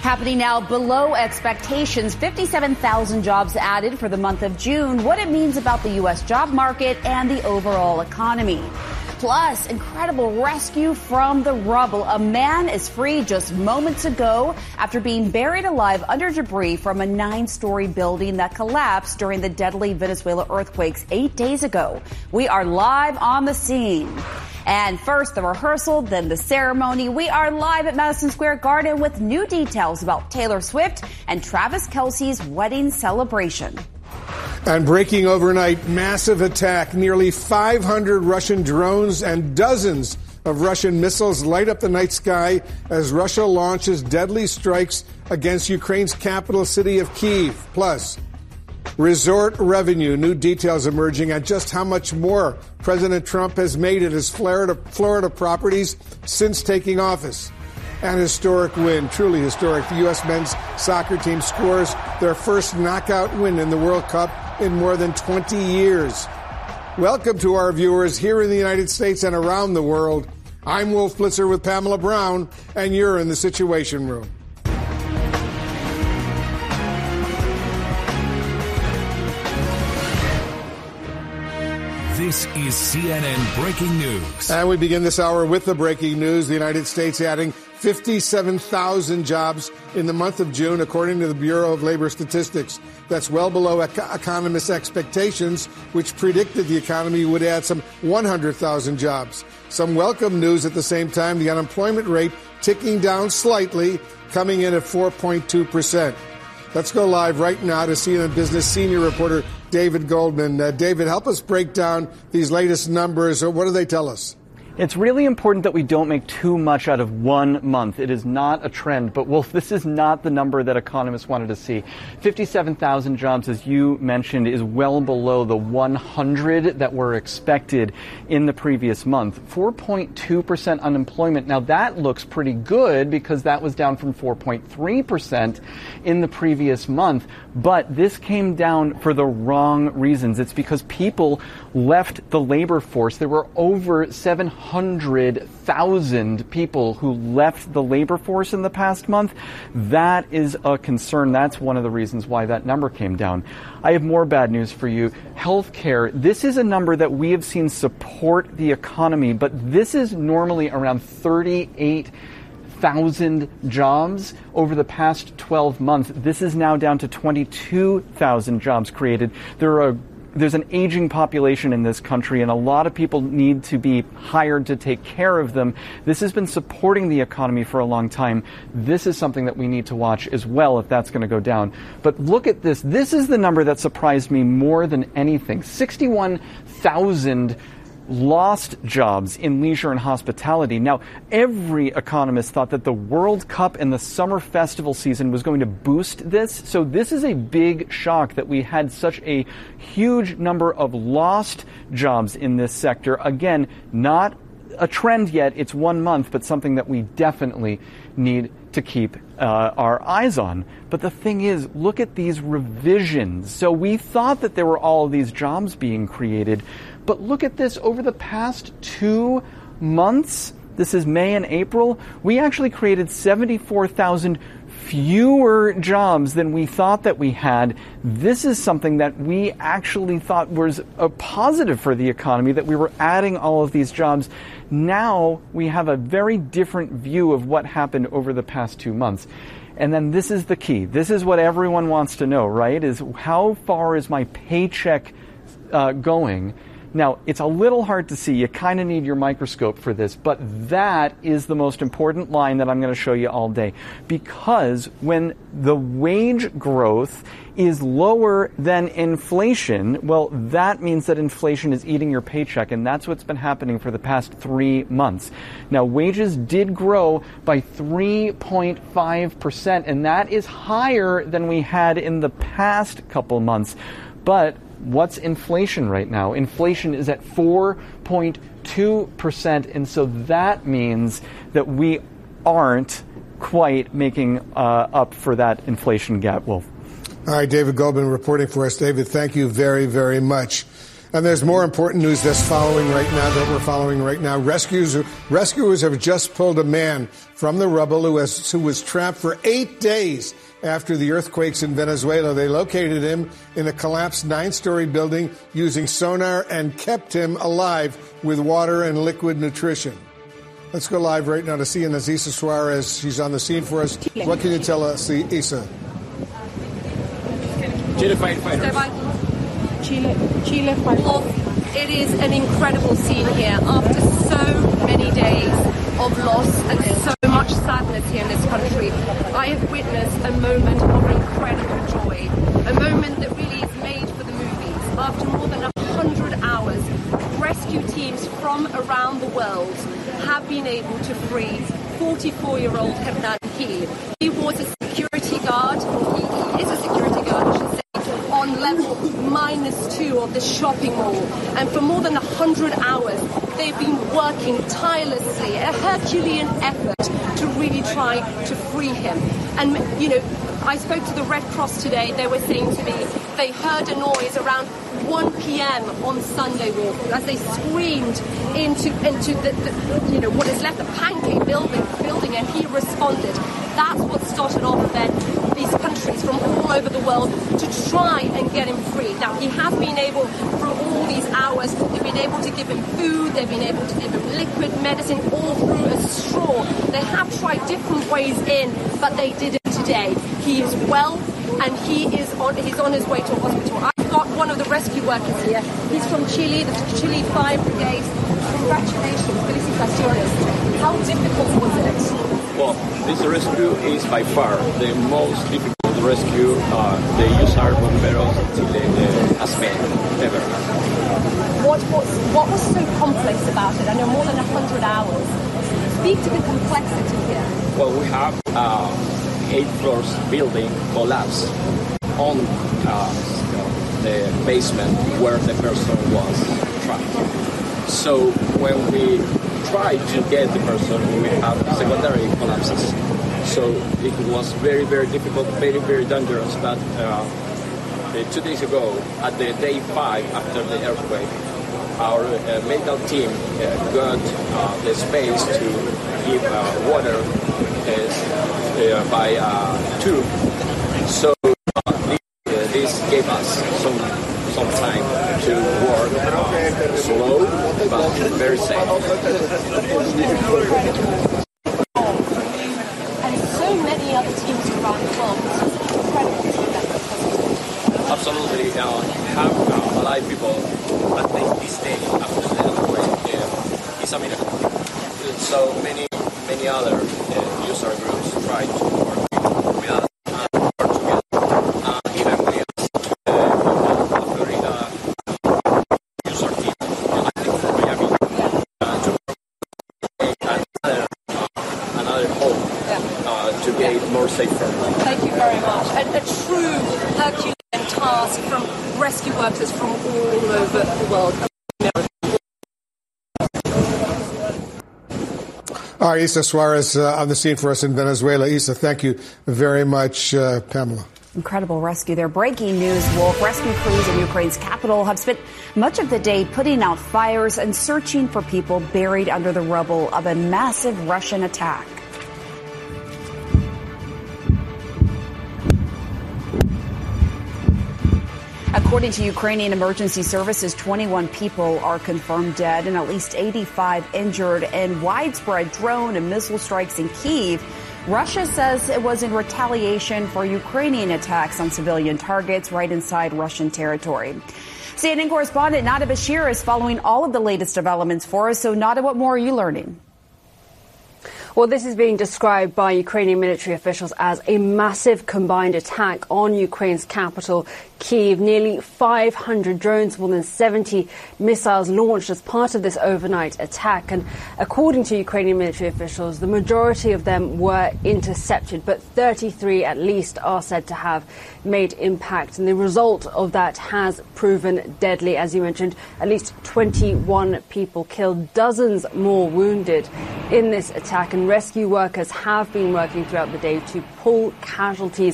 Happening now below expectations. 57,000 jobs added for the month of June. What it means about the U.S. job market and the overall economy. Plus, incredible rescue from the rubble. A man is free just moments ago after being buried alive under debris from a 9-story building that collapsed during the deadly Venezuela earthquakes 8 days ago. We are live on the scene. And first, the rehearsal, then the ceremony. We are live at Madison Square Garden with new details about Taylor Swift and Travis Kelce's wedding celebration. And breaking overnight, massive attack. Nearly 500 Russian drones and dozens of Russian missiles light up the night sky as Russia launches deadly strikes against Ukraine's capital city of Kyiv. Plus, resort revenue. New details emerging on just how much more President Trump has made at his Florida properties since taking office. An historic win, truly historic. The U.S. men's soccer team scores their first knockout win in the World Cup in more than 20 years. Welcome to our viewers here in the United States and around the world. I'm Wolf Blitzer with Pamela Brown, and you're in the Situation Room. This is CNN Breaking News. And we begin this hour with the breaking news. The United States adding 57,000 jobs in the month of June, according to the Bureau of Labor Statistics. That's well below economists' expectations, which predicted the economy would add some 100,000 jobs. Some welcome news at the same time, the unemployment rate ticking down slightly, coming in at 4.2%. Let's go live right now to CNN Business senior reporter David Goldman. David, help us break down these latest numbers. What do they tell us? It's really important that we don't make too much out of 1 month. It is not a trend, but Wolf, this is not the number that economists wanted to see. 57,000 jobs, as you mentioned, is well below the 100 that were expected in the previous month. 4.2% unemployment. Now that looks pretty good because that was down from 4.3% in the previous month, but this came down for the wrong reasons. It's because people left the labor force. There were over 700,000 people who left the labor force in the past month. That is a concern. That's one of the reasons why that number came down. I have more bad news for you. Healthcare. This is a number that we have seen support the economy, but this is normally around 38,000 jobs over the past 12 months. This is now down to 22,000 jobs created. There's an aging population in this country, and a lot of people need to be hired to take care of them. This has been supporting the economy for a long time. This is something that we need to watch as well if that's going to go down. But look at this. This is the number that surprised me more than anything. 61,000 lost jobs in leisure and hospitality. Now, every economist thought that the World Cup and the summer festival season was going to boost this. So this is a big shock that we had such a huge number of lost jobs in this sector. Again, not a trend yet. It's 1 month, but something that we definitely need to keep our eyes on. But the thing is, look at these revisions. So we thought that there were all of these jobs being created, but look at this. Over the past 2 months, this is May and April, we actually created 74,000 fewer jobs than we thought that we had. This is something that we actually thought was a positive for the economy, that we were adding all of these jobs. Now we have a very different view of what happened over the past 2 months. And then this is the key. This is what everyone wants to know, right? Is how far is my paycheck going? Now, it's a little hard to see. You kind of need your microscope for this, but that is the most important line that I'm going to show you all day. Because when the wage growth is lower than inflation, well, that means that inflation is eating your paycheck, and that's what's been happening for the past 3 months. Now, wages did grow by 3.5%, and that is higher than we had in the past couple months. But what's inflation right now? Inflation is at 4.2%, and so that means that we aren't quite making up for that inflation gap, Wolf. All right, David Goldman reporting for us. David, thank you very, very much. And there's more important news that we're following right now. Rescuers have just pulled a man from the rubble who was trapped for 8 days after the earthquakes in Venezuela. They located him in a collapsed 9-story building using sonar and kept him alive with water and liquid nutrition. Let's go live right now to CNN's Isa Suarez. She's on the scene for us. What can you tell us, Isa? Chile firefighters. Chile firefighters. It is an incredible scene here after so many days of loss and so much sadness here in this country. I have witnessed a moment of incredible joy, a moment that really is made for the movies. After more than 100 hours, rescue teams from around the world have been able to free 44-year-old Hernan Gil. He was a security guard. He is a security guard, I should say, on level -2 of the shopping mall. And for more than 100 hours, they've been working tirelessly, a Herculean effort to really try to free him. And, you know, I spoke to the Red Cross today. They were saying to me they heard a noise around 1 p.m. on Sunday as they screamed into the what is left, the pancake building, and he responded. That's what started off then these countries from all over the world to try and get him free. Now, he has been able, through all these hours, they've been able to give him food, they've been able to give him liquid medicine, all through a straw. They have tried different ways in, but they did it today. He is well, and he's on his way to a hospital. I've got one of the rescue workers here. He's from Chile, the Chile Fire Brigade. Congratulations, felicitaciones. How difficult was it? Well, this rescue is by far the most difficult rescue the USAR Bomberos Chile has made ever. What was so complex about it? I know more than 100 hours. Speak to the complexity here. Well, we have 8 floors building collapse on the basement where the person was trapped. So when we try to get the person, we have secondary collapses. So it was very, very difficult, very, very dangerous. But 2 days ago, at the day 5 after the earthquake, our medical team got the space to give water by tube. So this gave us some time to work slow but very safe. And so many other teams around the world. This is incredible to see that. Absolutely. Have alive people at this day after the earthquake is a miracle. So many other user groups try to work with us and work together. Even with the Florida user team, I think from Miami, to make another hope to get more safer. Thank you very much. A true Herculean task from rescue workers from all over the world. All right, Isa Suarez on the scene for us in Venezuela. Isa, thank you very much, Pamela. Incredible rescue there. Breaking news, Wolf. Rescue crews in Ukraine's capital have spent much of the day putting out fires and searching for people buried under the rubble of a massive Russian attack. According to Ukrainian emergency services, 21 people are confirmed dead and at least 85 injured in widespread drone and missile strikes in Kyiv. Russia says it was in retaliation for Ukrainian attacks on civilian targets right inside Russian territory. CNN correspondent Nada Bashir is following all of the latest developments for us. So, Nada, what more are you learning? Well, this is being described by Ukrainian military officials as a massive combined attack on Ukraine's capital, Kyiv. Nearly 500 drones, more than 70 missiles launched as part of this overnight attack. And according to Ukrainian military officials, the majority of them were intercepted, but 33 at least are said to have made impact. And the result of that has proven deadly. As you mentioned, at least 21 people killed, dozens more wounded in this attack. And rescue workers have been working throughout the day to pull casualties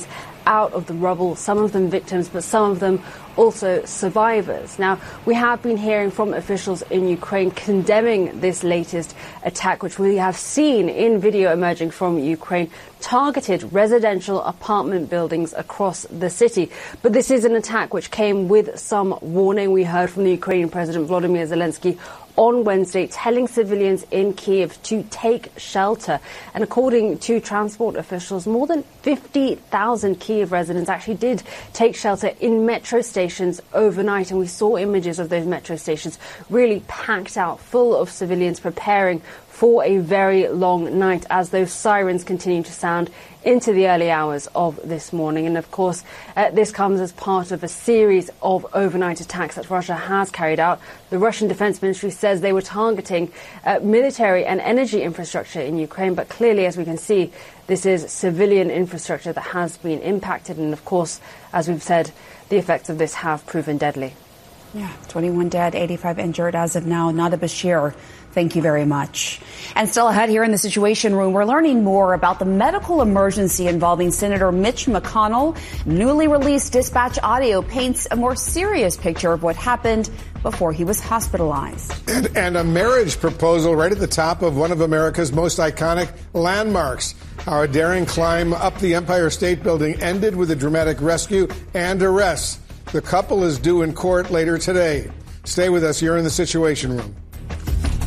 out of the rubble, some of them victims, but some of them also survivors. Now, we have been hearing from officials in Ukraine condemning this latest attack, which we have seen in video emerging from Ukraine, targeted residential apartment buildings across the city. But this is an attack which came with some warning. We heard from the Ukrainian President Volodymyr Zelensky on Wednesday, telling civilians in Kyiv to take shelter. And according to transport officials, more than 50,000 Kyiv residents actually did take shelter in metro stations overnight. And we saw images of those metro stations really packed out, full of civilians preparing for a very long night as those sirens continue to sound into the early hours of this morning. And of course, this comes as part of a series of overnight attacks that Russia has carried out. The Russian Defense Ministry says they were targeting military and energy infrastructure in Ukraine. But clearly, as we can see, this is civilian infrastructure that has been impacted. And of course, as we've said, the effects of this have proven deadly. Yeah, 21 dead, 85 injured as of now. Nada Bashir, thank you very much. And still ahead here in the Situation Room, we're learning more about the medical emergency involving Senator Mitch McConnell. Newly released dispatch audio paints a more serious picture of what happened before he was hospitalized. And a marriage proposal right at the top of one of America's most iconic landmarks. How a daring climb up the Empire State Building ended with a dramatic rescue and arrest. The couple is due in court later today. Stay with us. You're in the Situation Room.